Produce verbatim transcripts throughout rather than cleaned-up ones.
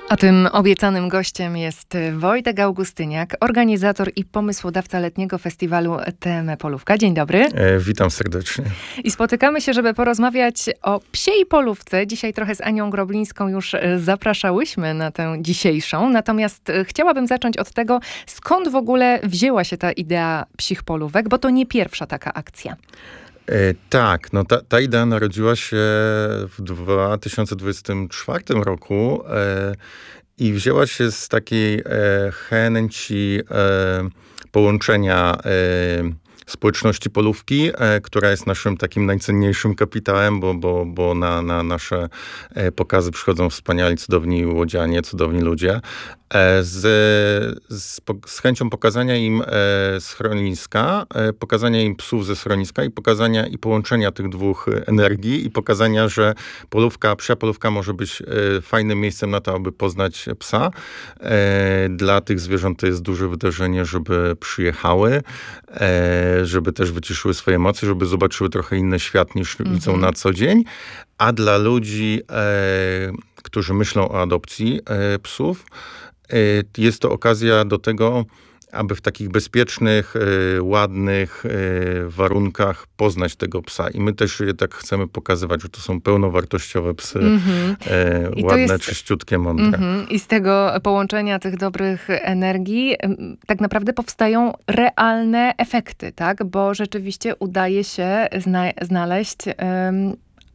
A tym obiecanym gościem jest Wojtek Augustyniak, organizator i pomysłodawca letniego festiwalu T M E Polówka. Dzień dobry. E, witam serdecznie. I spotykamy się, żeby porozmawiać o psiej polówce. Dzisiaj trochę z Anią Groblińską już zapraszałyśmy na tę dzisiejszą. Natomiast chciałabym zacząć od tego, skąd w ogóle wzięła się ta idea psich polówek, bo to nie pierwsza taka akcja. E, tak, no ta, ta idea narodziła się w dwa tysiące dwudziestym czwartym roku e, i wzięła się z takiej e, chęci e, połączenia e, społeczności polówki, e, która jest naszym takim najcenniejszym kapitałem, bo, bo, bo na, na nasze e, pokazy przychodzą wspaniali, cudowni łodzianie, cudowni ludzie. E, z, z, z chęcią pokazania im e, schroniska, e, pokazania im psów ze schroniska i pokazania i połączenia tych dwóch energii i pokazania, że polówka, psia polówka może być e, fajnym miejscem na to, aby poznać psa. E, dla tych zwierząt to jest duże wydarzenie, żeby przyjechały, e, żeby też wyciszyły swoje emocje, żeby zobaczyły trochę inny świat niż mm-hmm. widzą na co dzień. A dla ludzi, e, którzy myślą o adopcji e, psów, e, jest to okazja do tego, aby w takich bezpiecznych, e, ładnych e, warunkach poznać tego psa. I my też je tak chcemy pokazywać, że to są pełnowartościowe psy, mm-hmm. e, ładne, jest, czyściutkie, mądre. Mm-hmm. I z tego połączenia tych dobrych energii tak naprawdę powstają realne efekty, tak? Bo rzeczywiście udaje się zna- znaleźć... Um,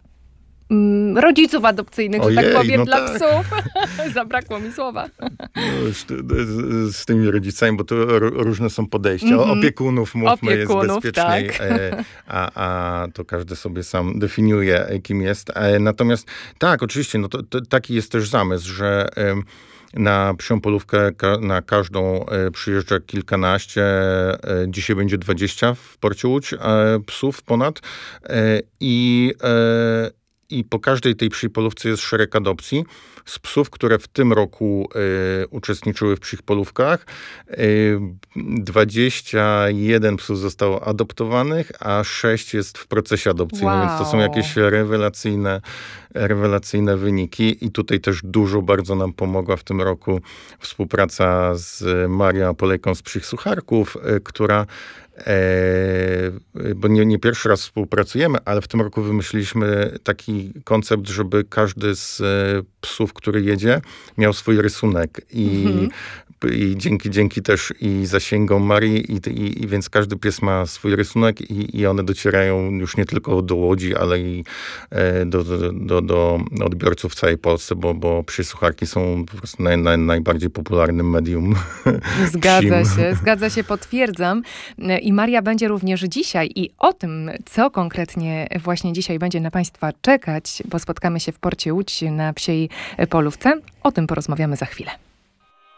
rodziców adopcyjnych, Ojej, że tak powiem, no dla tak. psów. Zabrakło mi słowa. No, z, z tymi rodzicami, bo to różne są podejścia. Mm-hmm. Opiekunów, mówmy, Opiekunów, jest bezpieczniej, tak. a, a to każdy sobie sam definiuje, kim jest. Natomiast tak, oczywiście, no to, to taki jest też zamysł, że na psią polówkę na każdą przyjeżdża kilkanaście, dzisiaj będzie dwadzieścia w Porcie Łódź psów ponad i I po każdej tej psiej polówce jest szereg adopcji z psów, które w tym roku y, uczestniczyły w psich polówkach. Y, dwadzieścia jeden psów zostało adoptowanych, a sześć jest w procesie adopcyjnym, wow. Więc to są jakieś rewelacyjne, rewelacyjne wyniki. I tutaj też dużo bardzo nam pomogła w tym roku współpraca z Marią Polejką z Psich Sucharków, y, która E, bo nie, nie pierwszy raz współpracujemy, ale w tym roku wymyśliliśmy taki koncept, żeby każdy z psów, który jedzie, miał swój rysunek i, mm-hmm. i dzięki, dzięki też i zasięgom Marii i, i, i więc każdy pies ma swój rysunek i, i one docierają już nie tylko do Łodzi, ale i do, do, do, do odbiorców w całej Polsce, bo, bo psie sucharki są po prostu naj, naj, najbardziej popularnym medium. Zgadza psim. się, zgadza się, potwierdzam. I Maria będzie również dzisiaj i o tym, co konkretnie właśnie dzisiaj będzie na Państwa czekać, bo spotkamy się w Porcie Łódź na psiej polówce, o tym porozmawiamy za chwilę.